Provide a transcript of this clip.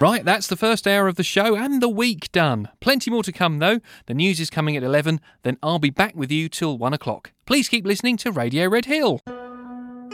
Right, that's the first hour of the show and the week done. Plenty more to come though. The news is coming at 11, then I'll be back with you till 1 o'clock. Please keep listening to Radio Red Hill.